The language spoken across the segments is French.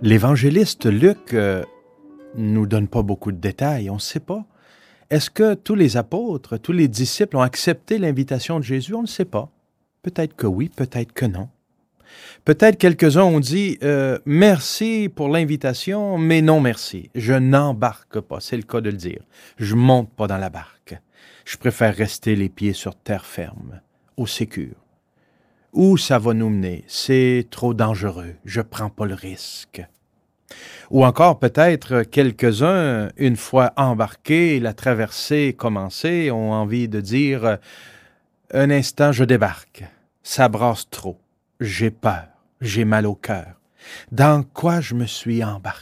L'évangéliste Luc nous donne pas beaucoup de détails, on ne sait pas. Est-ce que tous les apôtres, tous les disciples ont accepté l'invitation de Jésus? On ne sait pas. Peut-être que oui, peut-être que non. Peut-être quelques-uns ont dit « Merci pour l'invitation, mais non merci. Je n'embarque pas. » C'est le cas de le dire. Je monte pas dans la barque. Je préfère rester les pieds sur terre ferme, au sécure. Où ça va nous mener? C'est trop dangereux. Je prends pas le risque. Ou encore peut-être quelques-uns, une fois embarqués, la traversée commencée, ont envie de dire « Un instant, je débarque. Ça brasse trop. J'ai peur. J'ai mal au cœur. Dans quoi je me suis embarqué? »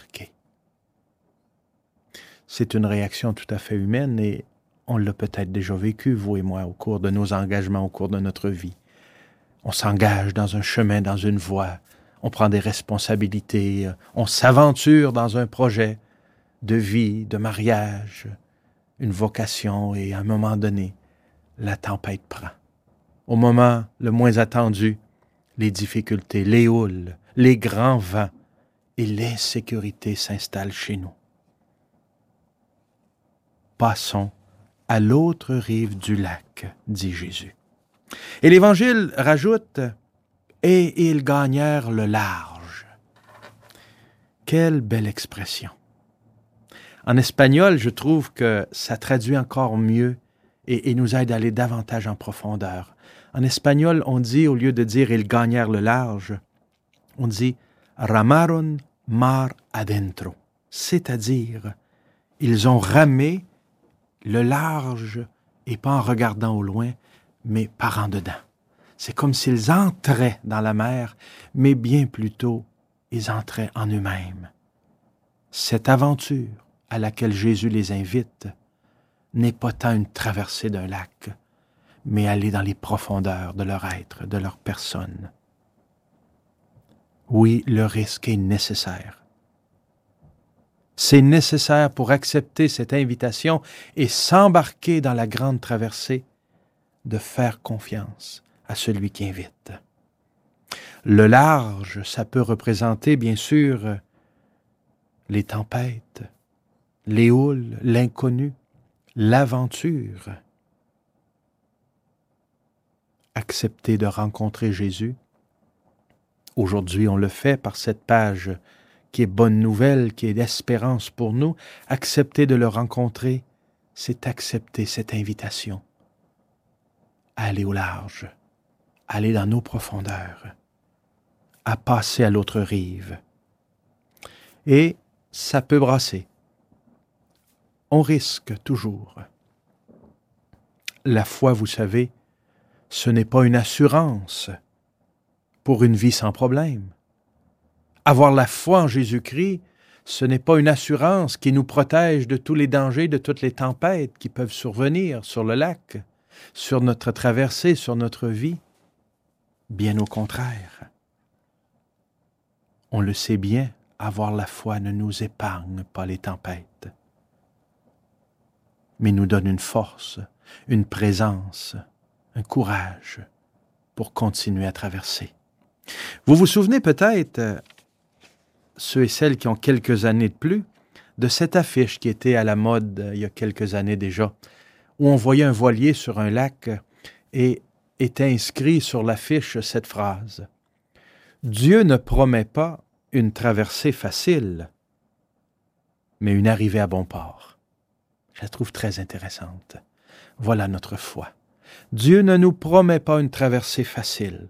C'est une réaction tout à fait humaine et on l'a peut-être déjà vécu, vous et moi, au cours de nos engagements, au cours de notre vie. On s'engage dans un chemin, dans une voie. On prend des responsabilités. On s'aventure dans un projet de vie, de mariage, une vocation. Et à un moment donné, la tempête prend. Au moment le moins attendu, les difficultés, les houles, les grands vents et l'insécurité s'installent chez nous. Passons à l'autre rive du lac, dit Jésus. Et l'Évangile rajoute « Et ils gagnèrent le large ». Quelle belle expression! En espagnol, je trouve que ça traduit encore mieux et nous aide à aller davantage en profondeur. En espagnol, on dit, au lieu de dire « ils gagnèrent le large », on dit « ramaron mar adentro », c'est-à-dire ils ont ramé le large et pas en regardant au loin, mais par en dedans. C'est comme s'ils entraient dans la mer, mais bien plutôt, ils entraient en eux-mêmes. Cette aventure à laquelle Jésus les invite n'est pas tant une traversée d'un lac, mais aller dans les profondeurs de leur être, de leur personne. Oui, le risque est nécessaire. C'est nécessaire pour accepter cette invitation et s'embarquer dans la grande traversée, de faire confiance à celui qui invite. Le large, ça peut représenter, bien sûr, les tempêtes, les houles, l'inconnu, l'aventure. Accepter de rencontrer Jésus. Aujourd'hui, on le fait par cette page qui est bonne nouvelle, qui est d'espérance pour nous. Accepter de le rencontrer, c'est accepter cette invitation. Aller au large, aller dans nos profondeurs, à passer à l'autre rive. Et ça peut brasser. On risque toujours. La foi, vous savez, ce n'est pas une assurance pour une vie sans problème. Avoir la foi en Jésus-Christ, ce n'est pas une assurance qui nous protège de tous les dangers, de toutes les tempêtes qui peuvent survenir sur le lac, sur notre traversée, sur notre vie. Bien au contraire. On le sait bien, avoir la foi ne nous épargne pas les tempêtes, mais nous donne une force, une présence, un courage pour continuer à traverser. Vous vous souvenez peut-être, ceux et celles qui ont quelques années de plus, de cette affiche qui était à la mode il y a quelques années déjà, où on voyait un voilier sur un lac et était inscrit sur l'affiche cette phrase « Dieu ne promet pas une traversée facile, mais une arrivée à bon port. » Je la trouve très intéressante. Voilà notre foi. Dieu ne nous promet pas une traversée facile,